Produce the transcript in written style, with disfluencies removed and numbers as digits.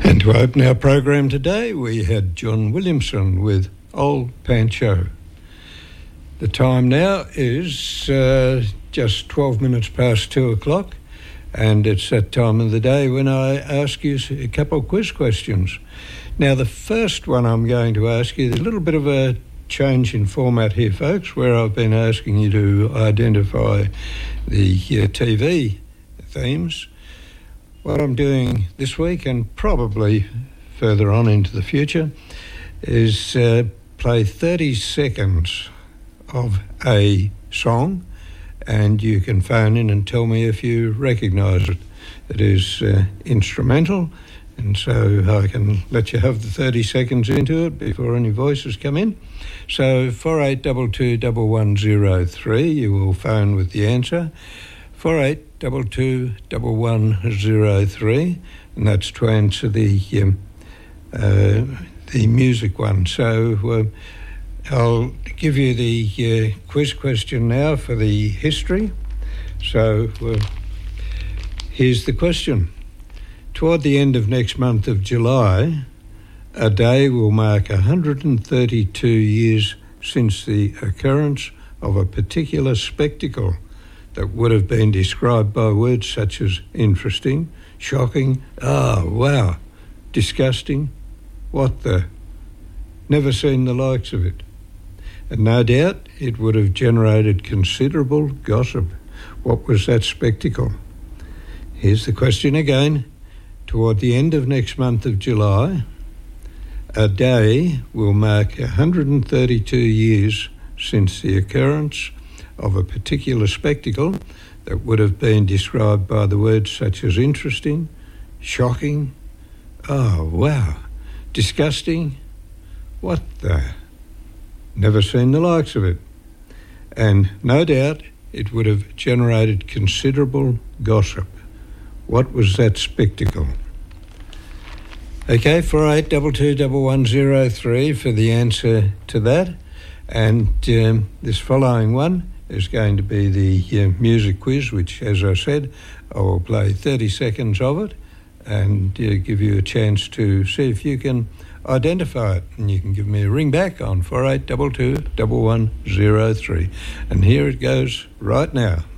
And to open our program today, we had John Williamson with Old Pancho. The time now is just 12 minutes past 2 o'clock, and it's that time of the day when I ask you a couple of quiz questions. Now, the first one I'm going to ask you, there's a little bit of a change in format here, folks, where I've been asking you to identify the TV themes. What I'm doing this week, and probably further on into the future, is play 30 seconds of a song, and you can phone in and tell me if you recognise it. It is instrumental, and so I can let you have the 30 seconds into it before any voices come in. So 48221103, you will phone with the answer. 48221103, and that's to answer the music one. So I'll give you the quiz question now for the history. So here's the question. Toward the end of next month of July, a day will mark 132 years since the occurrence of a particular spectacle that would have been described by words such as interesting, shocking, wow, disgusting, what the, never seen the likes of it. And no doubt it would have generated considerable gossip. What was that spectacle? Here's the question again. Toward the end of next month of July, a day will mark 132 years since the occurrence of a particular spectacle that would have been described by the words such as interesting, shocking, wow, disgusting, what the, never seen the likes of it. And no doubt it would have generated considerable gossip. What was that spectacle? Okay, 48221103 for the answer to that. And this following one is going to be the music quiz, which, as I said, I will play 30 seconds of it and give you a chance to see if you can identify it. And you can give me a ring back on 48221103. And here it goes right now.